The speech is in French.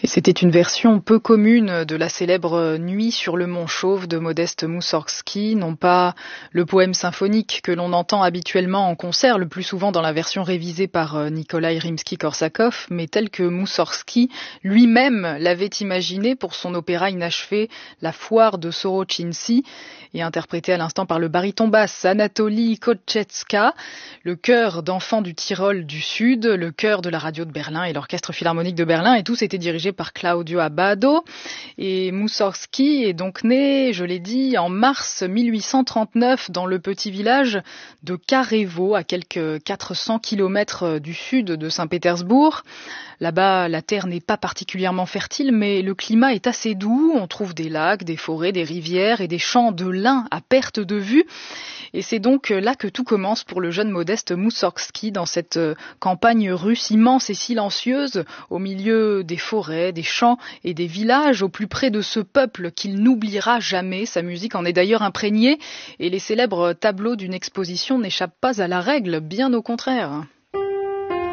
C'était une version peu commune de la célèbre Nuit sur le Mont Chauve de Modeste Moussorgsky, non pas le poème symphonique que l'on entend habituellement en concert, le plus souvent dans la version révisée par Nikolai Rimsky-Korsakov, mais tel que Moussorgsky lui-même l'avait imaginé pour son opéra inachevé La Foire de Sorochintsy, et interprété à l'instant par le baryton basse Anatoly Kotchetska, le chœur d'enfants du Tyrol du Sud, le chœur de la radio de Berlin et l'orchestre philharmonique de Berlin, et tous étaient dirigés par Claudio Abbado. Et Moussorgsky est donc né, je l'ai dit, en mars 1839 dans le petit village de Karevo, à quelques 400 km du sud de Saint-Pétersbourg. Là-bas, la terre n'est pas particulièrement fertile, mais le climat est assez doux. On trouve des lacs, des forêts, des rivières et des champs de lin à perte de vue. Et c'est donc là que tout commence pour le jeune Modeste Moussorgsky, dans cette campagne russe immense et silencieuse, au milieu des forêts, des champs et des villages, au plus près de ce peuple qu'il n'oubliera jamais. Sa musique en est d'ailleurs imprégnée, et les célèbres tableaux d'une exposition n'échappent pas à la règle, bien au contraire.